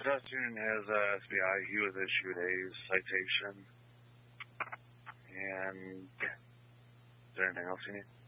pedestrian has SBI. He was issued a citation. And is there anything else you need?